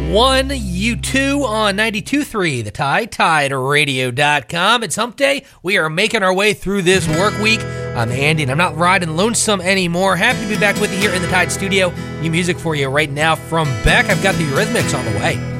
1, U2 on 92.3, The Tide, TideRadio.com. It's hump day. We are making our way through this work week. I'm Andy, and I'm not riding lonesome anymore. Happy to be back with you here in the Tide studio. New music for you right now from Beck. I've got the Eurythmics on the way.